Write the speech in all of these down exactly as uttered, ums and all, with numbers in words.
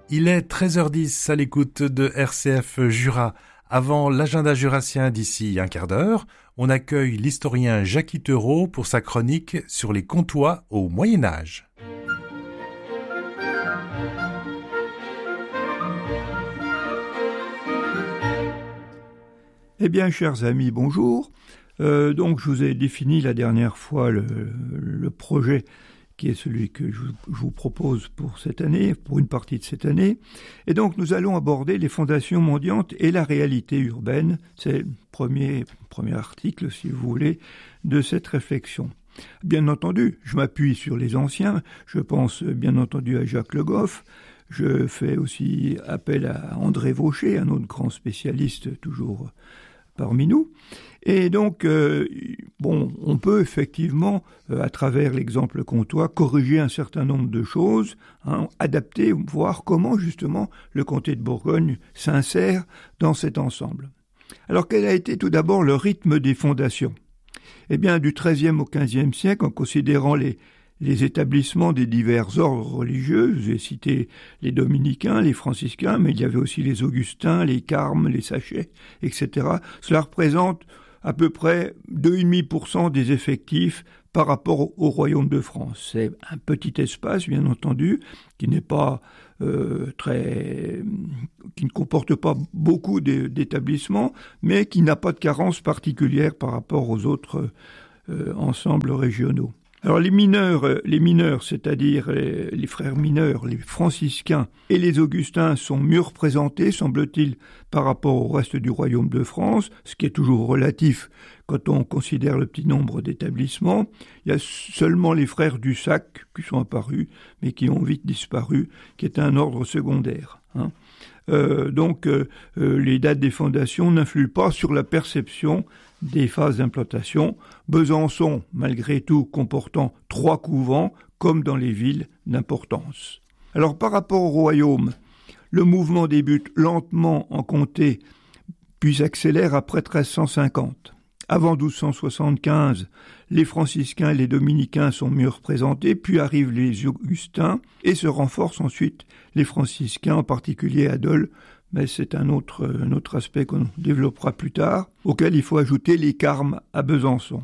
Il est treize heures dix à l'écoute de R C F Jura. Avant l'agenda jurassien d'ici un quart d'heure, on accueille l'historien Jacky Theureau pour sa chronique sur les Comtois au Moyen-Âge. Eh bien, chers amis, bonjour. Euh, donc, je vous ai défini la dernière fois le, le projet qui est celui que je, je vous propose pour cette année, pour une partie de cette année. Et donc, nous allons aborder les fondations mendiantes et la réalité urbaine. C'est le premier, premier article, si vous voulez, de cette réflexion. Bien entendu, je m'appuie sur les anciens. Je pense bien entendu à Jacques Le Goff. Je fais aussi appel à André Vaucher, un autre grand spécialiste toujours parmi nous. Et donc, euh, bon, on peut effectivement, euh, à travers l'exemple comtois, corriger un certain nombre de choses, hein, adapter, voir comment justement le comté de Bourgogne s'insère dans cet ensemble. Alors, quel a été tout d'abord le rythme des fondations ? Eh bien, du treizième au quinzième siècle, en considérant les les établissements des divers ordres religieux, j'ai cité les dominicains, les franciscains, mais il y avait aussi les augustins, les carmes, les sachets, et cetera. Cela représente à peu près deux virgule cinq pour cent des effectifs par rapport au royaume de France. C'est un petit espace, bien entendu, qui n'est pas euh, très, qui ne comporte pas beaucoup d'établissements, mais qui n'a pas de carence particulière par rapport aux autres euh, ensembles régionaux. Alors les mineurs, les mineurs, c'est-à-dire les, les frères mineurs, les franciscains et les augustins sont mieux représentés, semble-t-il, par rapport au reste du royaume de France, ce qui est toujours relatif quand on considère le petit nombre d'établissements. Il y a seulement les frères du Sac qui sont apparus, mais qui ont vite disparu, qui est un ordre secondaire, hein. Euh, donc euh, euh, les dates des fondations n'influent pas sur la perception des phases d'implantation. Besançon, malgré tout, comportant trois couvents, comme dans les villes d'importance. Alors par rapport au royaume, le mouvement débute lentement en comté, puis s'accélère après treize cent cinquante. Avant douze cent soixante-quinze, les franciscains et les dominicains sont mieux représentés, puis arrivent les augustins et se renforcent ensuite les franciscains, en particulier à Dole, mais c'est un autre, un autre aspect qu'on développera plus tard, auquel il faut ajouter les carmes à Besançon.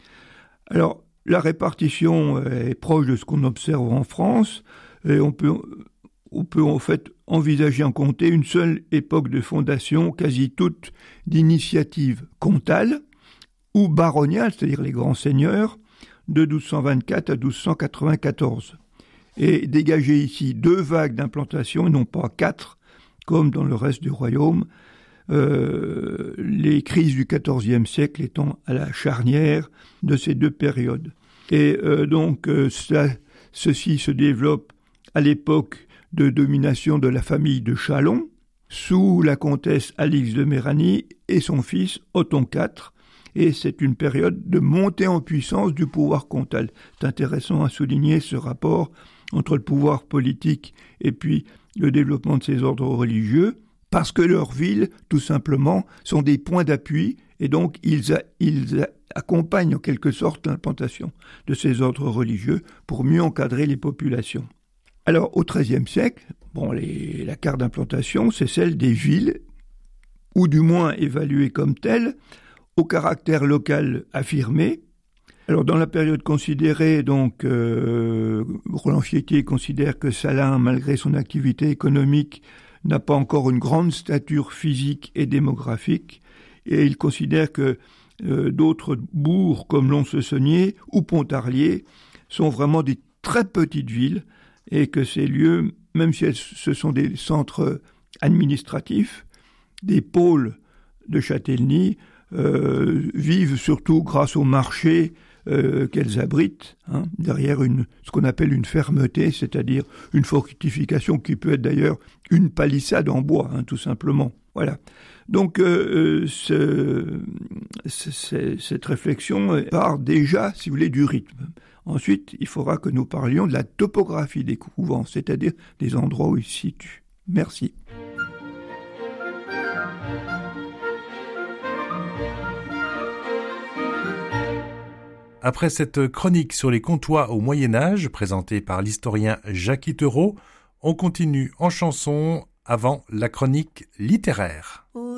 Alors, la répartition est proche de ce qu'on observe en France, et on peut, on peut en fait envisager en comté une seule époque de fondation, quasi toute d'initiative comtale, ou baroniale, c'est-à-dire les grands seigneurs, de douze cent vingt-quatre à douze cent quatre-vingt-quatorze. Et dégager ici deux vagues d'implantation, et non pas quatre, comme dans le reste du royaume, euh, les crises du quatorzième siècle étant à la charnière de ces deux périodes. Et euh, donc, euh, cela, ceci se développe à l'époque de domination de la famille de Châlons, sous la comtesse Alix de Méranie et son fils Othon quatre, et c'est une période de montée en puissance du pouvoir comtal. C'est intéressant à souligner ce rapport entre le pouvoir politique et puis le développement de ces ordres religieux, parce que leurs villes, tout simplement, sont des points d'appui, et donc ils, a, ils a, accompagnent en quelque sorte l'implantation de ces ordres religieux pour mieux encadrer les populations. Alors, au treizième siècle, bon, les, la carte d'implantation, c'est celle des villes, ou du moins évaluées comme telles, au caractère local affirmé. Alors, dans la période considérée, donc, euh, Roland Fietier considère que Salins, malgré son activité économique, n'a pas encore une grande stature physique et démographique, et il considère que euh, d'autres bourgs comme Lons-le-Saunier ou Pontarlier sont vraiment des très petites villes, et que ces lieux, même si elles, ce sont des centres administratifs, des pôles de Châtellenie, euh, vivent surtout grâce au marché euh, qu'elles abritent, hein, derrière une, ce qu'on appelle une fermeté, c'est-à-dire une fortification qui peut être d'ailleurs une palissade en bois, hein, tout simplement. Voilà. Donc, euh, ce, ce, cette réflexion part déjà, si vous voulez, du rythme. Ensuite, il faudra que nous parlions de la topographie des couvents, c'est-à-dire des endroits où ils se situent. Merci. Après cette chronique sur les Comtois au Moyen-Âge, présentée par l'historien Jacky Theureau, On continue en chanson avant la chronique littéraire.